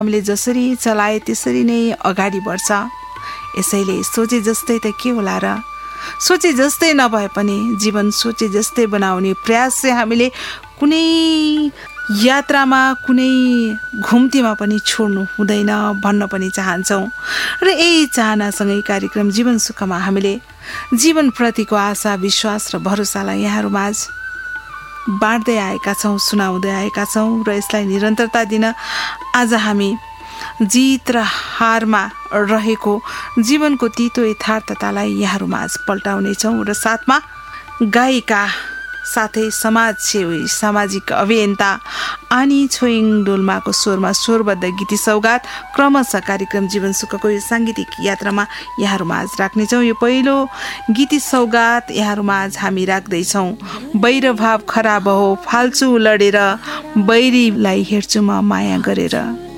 हामीले जसरी चलाए त्यसरी नै अगाडि बढ्छ। यसैले सोचे जस्तै त के होला र, सोचे जस्तै नभए पनि जीवन सोचे जस्तै बनाउने प्रयास चाहिँ हामीले कुनै यात्रामा कुनै घुम्तीमा पनि छोड्नु हुँदैन भन्न पनि चाहन्छौँ। र यही चाहनासँगै कार्यक्रम जीवन सुखमा हामीले जीवनप्रतिको आशा विश्वास र भरोसालाई यहाँहरूमाझ बाँड्दै आएका छौँ, सुनाउँदै आएका छौँ र यसलाई निरन्तरता दिन आज हामी जित र हारमा रहेको जीवनको तितो यथार्थतालाई यहाँहरूमाझ पल्टाउनेछौँ र साथमा गायिका साथै समाजसेवी सामाजिक अभियन्ता आनी छोइङ डोल्माको स्वरमा स्वरबद्ध गीती सौगात क्रमशः कार्यक्रम जीवन सुखको यो साङ्गीतिक यात्रामा यहाँहरूमाझ राख्नेछौँ। यो पहिलो गीती सौगात यहाँहरूमाझ हामी राख्दैछौँ। वैरभाव खराब हो फाल्छु लडेर, बैरीलाई हेर्छु म माया गरेर।